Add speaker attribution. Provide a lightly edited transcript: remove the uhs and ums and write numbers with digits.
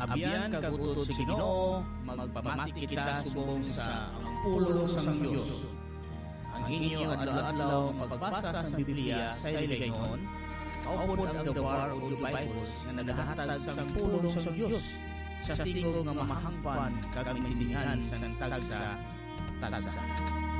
Speaker 1: Abiyan kagutod si Ginoo, magpamati kita subong sa ang pulong sang Dios. Ang inyo adlaw-adlaw pagbasa sa Biblia sa iligaynon, kaupod ang The War of the Bibles nga nagahatag sang pulong sang Dios sa tingog nga mahangpan kag maintindihan sang tagsa.